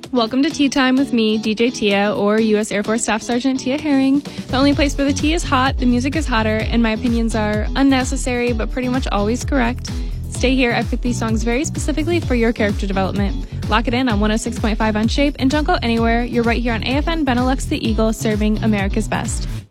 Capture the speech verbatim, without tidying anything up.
Welcome to Tea Time with me, D J Tia, or U S Air Force Staff Sergeant Tia Herring. The only place where the tea is hot, the music is hotter, and my opinions are unnecessary but pretty much always correct. Stay here, I've picked these songs very specifically for your character development. Lock it in on one oh six point five on Shape, and don't go anywhere. You're right here on A F N Benelux the Eagle, serving America's best.